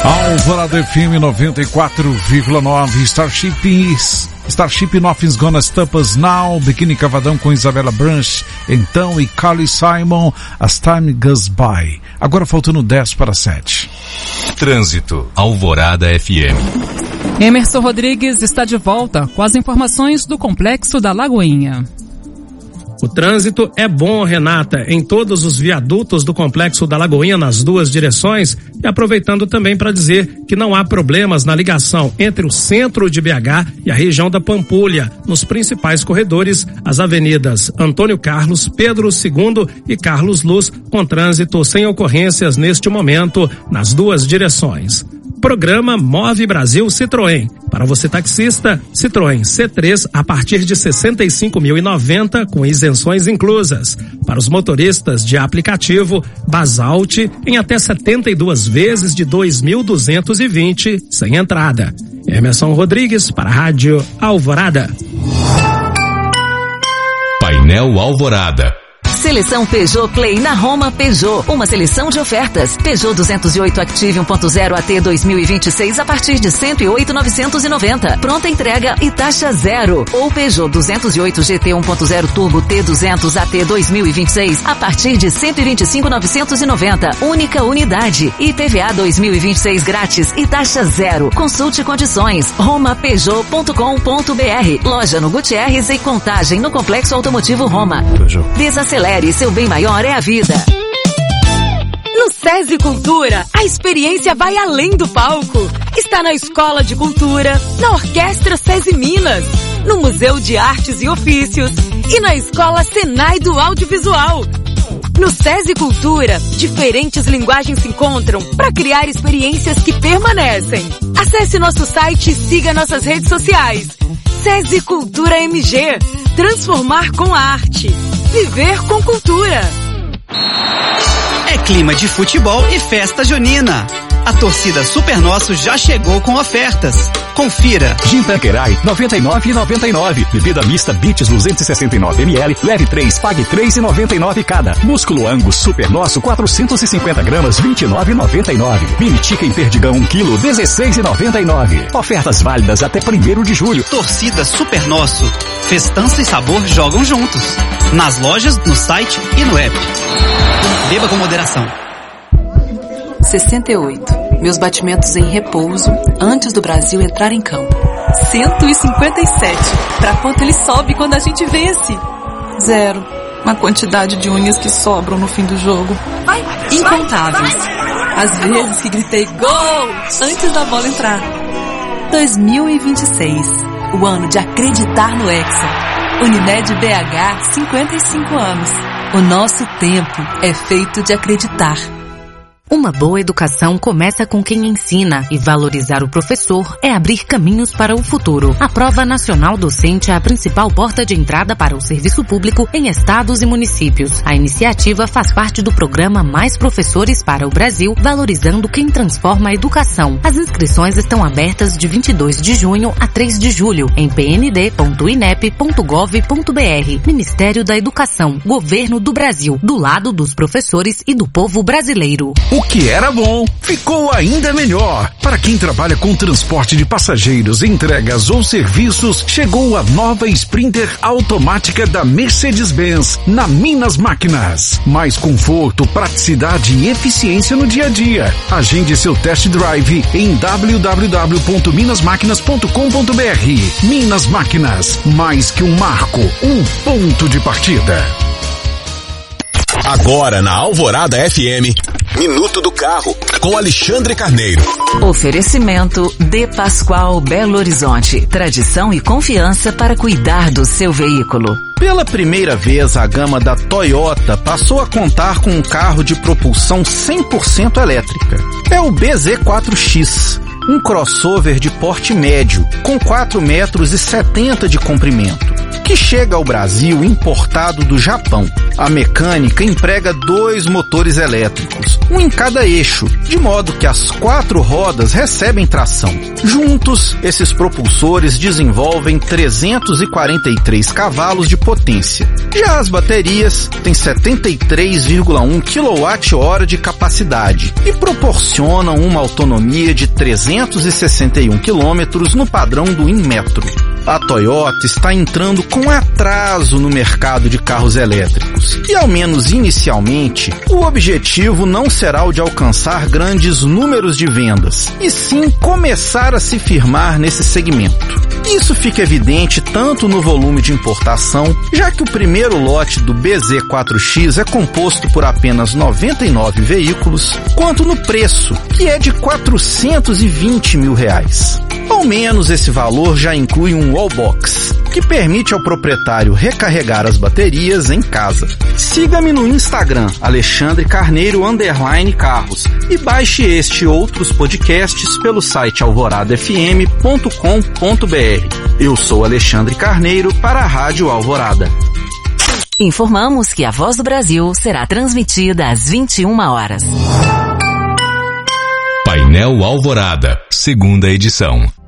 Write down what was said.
Alvorada FM 94,9. Starship Nothing's Gonna Stop Us Now. Biquíni Cavadão com Isabela Branch. Então, e Carly Simon, As Time Goes By. Agora faltando 10 para 7. Trânsito. Alvorada FM. Emerson Rodrigues está de volta com as informações do Complexo da Lagoinha. O trânsito é bom, Renata, em todos os viadutos do Complexo da Lagoinha nas duas direções, e aproveitando também para dizer que não há problemas na ligação entre o centro de BH e a região da Pampulha, nos principais corredores, as avenidas Antônio Carlos, Pedro II e Carlos Luz, com trânsito sem ocorrências neste momento nas duas direções. Programa Move Brasil Citroën. Para você taxista, Citroën C3 a partir de 65.090 com isenções inclusas. Para os motoristas de aplicativo, Basalt em até 72 vezes de 2.220 sem entrada. Emerson Rodrigues para a Rádio Alvorada. Painel Alvorada. Seleção Peugeot Play na Roma Peugeot. Uma seleção de ofertas. Peugeot 208 Active 1.0 AT 2026 a partir de 108.990. Pronta entrega e taxa zero. Ou Peugeot 208 GT 1.0 Turbo T200 AT 2026 a partir de 125.990. Única unidade. IPVA 2026 grátis e taxa zero. Consulte condições. romapeugeot.com.br. Loja no Gutierrez e Contagem no Complexo Automotivo Roma. Desacelere. Seu bem maior é a vida. No SESI Cultura, a experiência vai além do palco. Está na Escola de Cultura, na Orquestra SESI Minas, no Museu de Artes e Ofícios e na Escola Senai do Audiovisual. No SESI Cultura, diferentes linguagens se encontram para criar experiências que permanecem. Acesse nosso site e siga nossas redes sociais. SESI Cultura MG. Transformar com a arte. Viver com cultura. É clima de futebol e festa junina. A torcida Super Nosso já chegou com ofertas. Confira. Gin Tanqueray, 99,99. Bebida mista Beats 269ml, leve 3, pague 3,99 cada. Músculo Angus Super Nosso, 450 gramas, 29,99. Mini Chicken Perdigão 1 kg, 16,99. Ofertas válidas até 1º de julho. Torcida Super Nosso. Festança e sabor jogam juntos. Nas lojas, no site e no app. Beba com moderação. 68. Meus batimentos em repouso antes do Brasil entrar em campo. 157. Pra quanto ele sobe quando a gente vence? 0. A quantidade de unhas que sobram no fim do jogo. Incontáveis. As vezes que gritei gol antes da bola entrar. 2026. O ano de acreditar no Hexa. Unimed BH, 55 anos. O nosso tempo é feito de acreditar. Uma boa educação começa com quem ensina, e valorizar o professor é abrir caminhos para o futuro. A Prova Nacional Docente é a principal porta de entrada para o serviço público em estados e municípios. A iniciativa faz parte do programa Mais Professores para o Brasil, valorizando quem transforma a educação. As inscrições estão abertas de 22 de junho a 3 de julho em pnd.inep.gov.br. Ministério da Educação, Governo do Brasil, do lado dos professores e do povo brasileiro. O que era bom, ficou ainda melhor. Para quem trabalha com transporte de passageiros, entregas ou serviços, chegou a nova Sprinter automática da Mercedes-Benz na Minas Máquinas. Mais conforto, praticidade e eficiência no dia a dia. Agende seu test drive em www.minasmaquinas.com.br. Minas Máquinas, mais que um marco, um ponto de partida. Agora na Alvorada FM, Minuto do Carro, com Alexandre Carneiro. Oferecimento De Pascoal Belo Horizonte. Tradição e confiança para cuidar do seu veículo. Pela primeira vez, a gama da Toyota passou a contar com um carro de propulsão 100% elétrica. É o BZ4X, um crossover de porte médio, com 4,70 metros de comprimento. que chega ao Brasil importado do Japão. A mecânica emprega 2 motores elétricos, um em cada eixo, de modo que as 4 rodas recebem tração. Juntos, esses propulsores desenvolvem 343 cavalos de potência. Já as baterias têm 73,1 kWh de capacidade e proporcionam uma autonomia de 361 km no padrão do Inmetro. A Toyota está entrando com atraso no mercado de carros elétricos e, ao menos inicialmente, o objetivo não será o de alcançar grandes números de vendas, e sim começar a se firmar nesse segmento. Isso fica evidente tanto no volume de importação, já que o primeiro lote do BZ4X é composto por apenas 99 veículos, quanto no preço, que é de R$ 420 mil. Ao menos esse valor já inclui um wallbox, que permite ao proprietário recarregar as baterias em casa. Siga-me no Instagram, Alexandre Carneiro _carros, e baixe este e outros podcasts pelo site alvoradafm.com.br. Eu sou Alexandre Carneiro para a Rádio Alvorada. Informamos que a Voz do Brasil será transmitida às 21 horas. Painel Alvorada, segunda edição.